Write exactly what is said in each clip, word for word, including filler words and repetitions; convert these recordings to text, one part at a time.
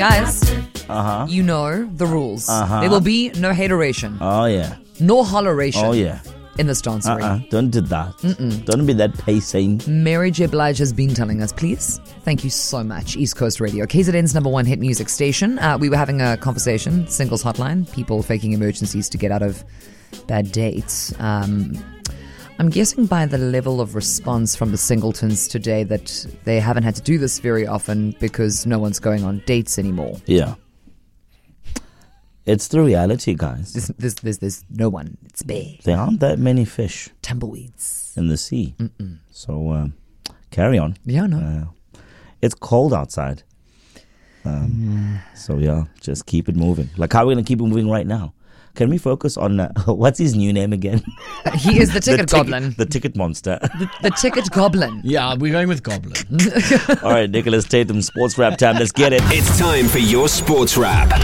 Guys, Uh-huh. you know the rules. Uh-huh. There will be no hateration, Oh, yeah. nor holleration Oh, yeah. in this dancery. Uh-uh. Don't do that. Mm-mm. Don't be that pacing. Mary J. Blige has been telling us, please. Thank you so much. East Coast Radio, K Z N's number one hit music station. Uh, we were having a conversation, singles hotline, people faking emergencies to get out of bad dates. Um, I'm guessing by the level of response from the singletons today that they haven't had to do this very often because no one's going on dates anymore. Yeah. It's the reality, guys. There's, there's, there's, there's no one. It's bare. There aren't that many fish Tumbleweeds. in the sea. Mm-mm. So um, carry on. Yeah, no. Uh, it's cold outside. Um, mm. So, yeah, just keep it moving. Like, how are we going to keep it moving right now? Can we focus on, uh, what's his new name again? He is the ticket the goblin. Ticket, the ticket monster. The, the ticket goblin. Yeah, we're going with goblin. All right, Nicholas Tatum, sports rap time. Let's get it. It's time for your sports rap.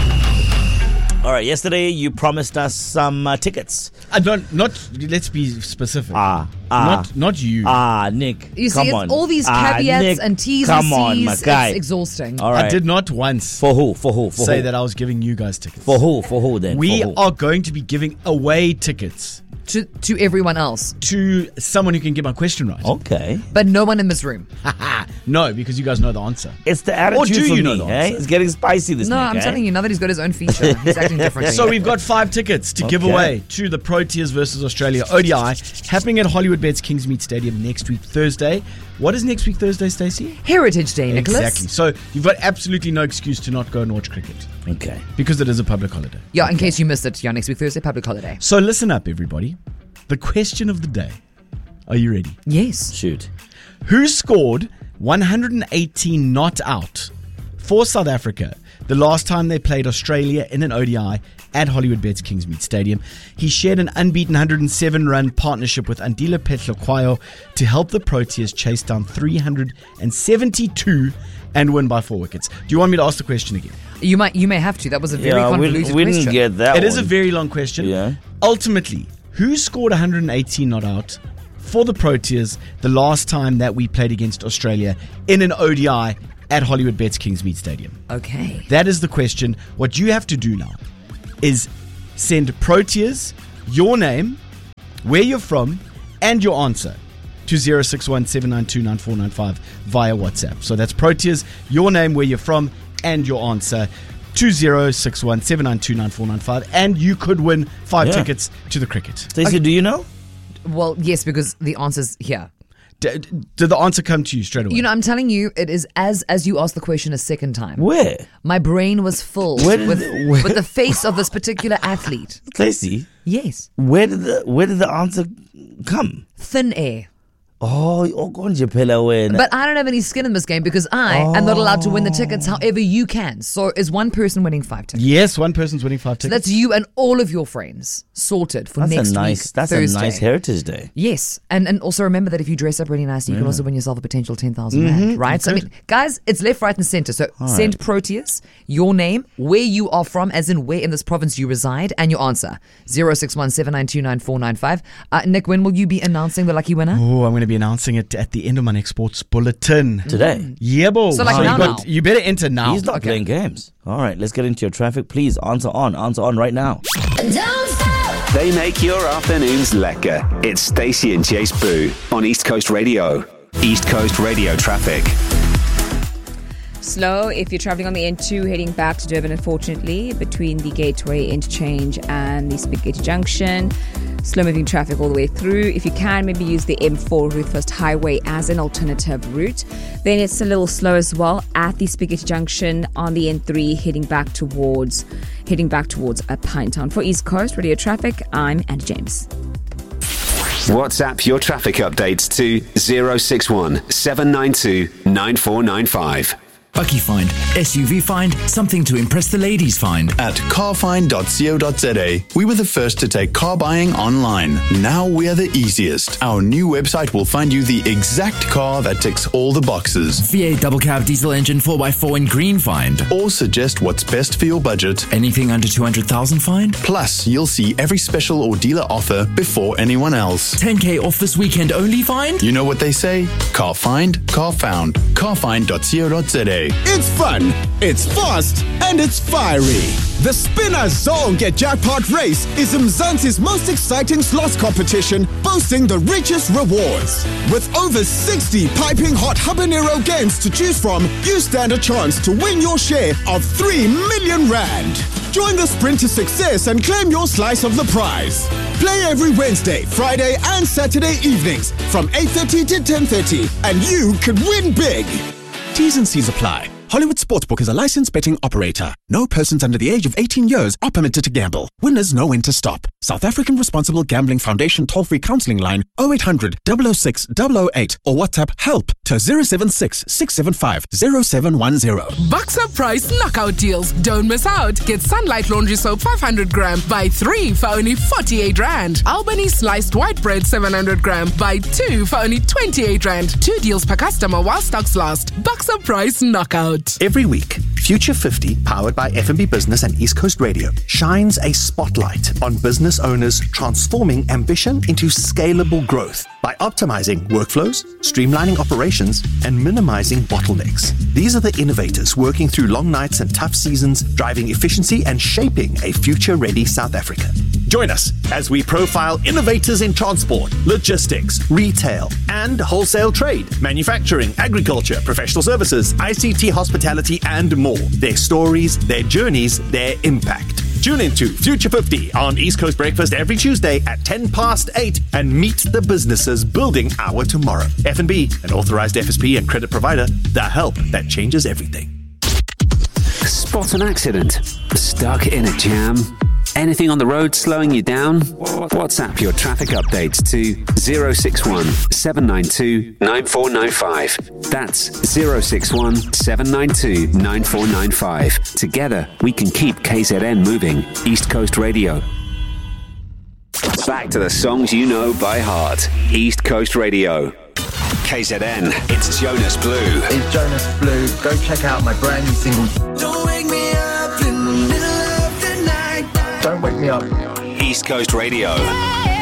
All right, yesterday you promised us some uh, tickets. Uh, not, not. Let's be specific. Ah, ah. Not, not you. Ah, Nick. You come see, on. it's all these Ah, caveats Nick, and T's come and on, C's. my guy. It's exhausting. All right. I did not once For who? For who? For say who? that I was giving you guys tickets. For who? For who then? We For who? are going to be giving away tickets To, to everyone else. to someone who can get my question right. Okay. But no one in this room. No, because you guys know the answer. It's the attitude Or do for you me, know the eh? answer? It's getting spicy this No, Nick, I'm eh? telling you, now that he's got his own feature, he's acting differently. So we've got five tickets to give Okay. away to the Proteas versus Australia O D I happening at Hollywood Bets Kingsmead Stadium next week Thursday. What is next week Thursday, Stacey? Heritage Day, Nicholas. Exactly. So you've got absolutely no excuse to not go and watch cricket Okay. because it is a public holiday. Yeah, in case you missed it, yeah, next week Thursday, public holiday. So listen up, everybody. The question of the day. Are you ready? Yes. Shoot. Who scored one hundred eighteen not out for South Africa the last time they played Australia in an O D I at Hollywood Bets Kingsmead Stadium? He shared an unbeaten one hundred seven run partnership with Andile Petlokwayo to help the Proteas chase down three hundred seventy-two and win by four wickets. Do you want me to ask the question again? You might, you may have to. That was a very Yeah, we, convoluted we question. didn't get that It is a one. very long question. Yeah. Ultimately, who scored one hundred eighteen not out for the Proteas the last time that we played against Australia in an O D I at Hollywood Bets Kingsmead Stadium? Okay. That is the question. What you have to do now is send Proteas your name, where you're from, and your answer to zero six one seven nine two nine four nine five via WhatsApp. So that's Proteas, your name, where you're from, and your answer to zero six one seven nine two nine four nine five, and you could win five Yeah. tickets to the cricket. Stacey, do you know? Well, yes, because the answer's here. D- d- did the answer come to you straight away? You know, I'm telling you, it is as as you asked the question a second time. Where? My brain was filled Where did with, the- where- with the face of this particular athlete. Stacey, Yes. where did the where did the answer come? Thin air. Oh, oh, konje phela wena. But I don't have any skin in this game because I am not allowed to win the tickets however you can. So is one person winning five tickets? Yes, one person's winning five So tickets. that's you and all of your friends sorted for that's next a nice week, that's Thursday. a nice Heritage Day. Yes, and and also remember that if you dress up really nicely, you can also win yourself a potential ten thousand rand, right? So I mean, guys, it's left, right, and center. So send Proteas your name, where you are from, as in where in this province you reside, and your answer zero six one seven nine two nine four nine five. Uh, Nick, when will you be announcing the lucky winner? Oh, I'm going to be announcing it at the end of my next sports bulletin. Today. Yeah, bo. So like you, now, got- now. you better enter now. He's not Okay. playing games. All right, let's get into your traffic. Please answer on. Answer on right now. Don't stop. They make your afternoons lekker. It's Stacey and Jace Boo on East Coast Radio. East Coast Radio traffic. Slow if you're travelling on the N two heading back to Durban, unfortunately, between the Gateway Interchange and the Spaghetti Junction. Slow moving traffic all the way through. If you can, maybe use the M four Ruthfest Highway as an alternative route. Then it's a little slow as well at the Spaghetti Junction on the N three heading back towards heading back towards a Pinetown. For East Coast Radio Traffic, I'm Andy James. WhatsApp your traffic updates to zero six one seven nine two nine four nine five. Bucky Find, S U V Find, something to impress the ladies find. At carfind dot co dot za, we were the first to take car buying online. Now we are the easiest. Our new website will find you the exact car that ticks all the boxes. V eight double cab diesel engine four by four in green find. Or suggest what's best for your budget. Anything under two hundred thousand find. Plus, you'll see every special or dealer offer before anyone else. ten K off this weekend only find. You know what they say? Car find, car found. carfind dot co dot za. It's fun, it's fast, and it's fiery. The Spinner Zonke Jackpot Race is Mzansi's most exciting slots competition, boasting the richest rewards. With over sixty piping hot habanero games to choose from, you stand a chance to win your share of three million rand. Join the sprint to success and claim your slice of the prize. Play every Wednesday, Friday, and Saturday evenings from eight thirty to ten thirty, and you could win big. T's and C's apply. Hollywood Sportsbook is a licensed betting operator. No persons under the age of eighteen years are permitted to gamble. Winners know when to stop. South African Responsible Gambling Foundation toll-free counselling line oh eight hundred, double oh six, double oh eight or WhatsApp HELP to zero seven six, six seven five, zero seven one zero. Boxer Price knockout deals. Don't miss out. Get Sunlight Laundry Soap five hundred gram. Buy three for only forty-eight rand. Albany Sliced White Bread seven hundred gram. Buy two for only twenty-eight rand. Two deals per customer while stocks last. Boxer Price knockout. Every week, Future fifty, powered by F and B Business and East Coast Radio, shines a spotlight on business owners transforming ambition into scalable growth by optimizing workflows, streamlining operations, and minimizing bottlenecks. These are the innovators working through long nights and tough seasons, driving efficiency and shaping a future-ready South Africa. Join us as we profile innovators in transport, logistics, retail, and wholesale trade, manufacturing, agriculture, professional services, I C T, hospitality, and more. Their stories, their journeys, their impact. Tune into Future fifty on East Coast Breakfast every Tuesday at ten past eight and meet the businesses building our tomorrow. F and B, an authorized F S P and credit provider, the help that changes everything. Spot an accident? Stuck in a jam? Anything on the road slowing you down? WhatsApp your traffic updates to zero six one, seven nine two, nine four nine five. That's zero six one, seven nine two, nine four nine five. Together, we can keep K Z N moving. East Coast Radio. Back to the songs you know by heart. East Coast Radio. K Z N, it's Jonas Blue. It's Jonas Blue. Go check out my brand new single. Don't wake me up in the middle of the night. Don't wake me up. East Coast Radio.